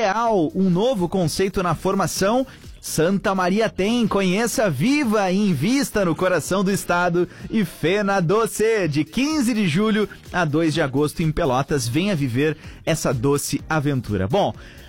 Ideal, um novo conceito na formação. Santa Maria tem, conheça, viva e invista no coração do estado. E Fena Doce, de 15 de julho a 2 de agosto em Pelotas. Venha viver essa doce aventura. Bom,